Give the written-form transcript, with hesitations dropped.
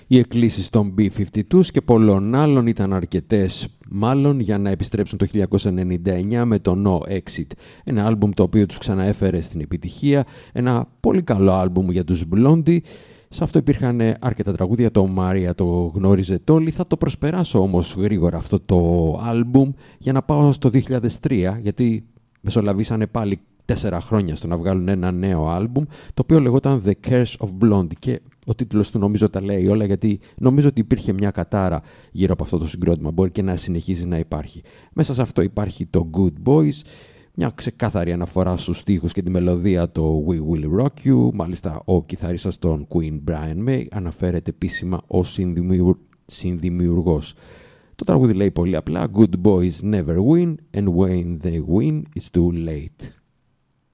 Οι εκκλήσεις των B-52s και πολλών άλλων ήταν αρκετές, μάλλον για να επιστρέψουν το 1999 με το No Exit, ένα άλμπουμ το οποίο τους ξαναέφερε στην επιτυχία, ένα πολύ καλό άλμπουμ για τους Blondie. Σε αυτό υπήρχαν αρκετά τραγούδια, το Μάρια το γνώριζετε όλοι. Θα το προσπεράσω όμως γρήγορα αυτό το άλμπουμ για να πάω στο 2003, γιατί μεσολαβήσανε πάλι 4 χρόνια στο να βγάλουν ένα νέο άλμπουμ, το οποίο λεγόταν The Curse of Blondie, και ο τίτλος του νομίζω τα λέει όλα, γιατί νομίζω ότι υπήρχε μια κατάρα γύρω από αυτό το συγκρότημα, μπορεί και να συνεχίζει να υπάρχει. Μέσα σε αυτό υπάρχει το Good Boys, μια ξεκάθαρη αναφορά στους στίχους και τη μελωδία, το We Will Rock You. Μάλιστα ο κιθαρίστας των Queen, Brian May, αναφέρεται επίσημα ως συνδημιουργός. Το τραγούδι λέει πολύ απλά: Good boys never win, and when they win it's too late.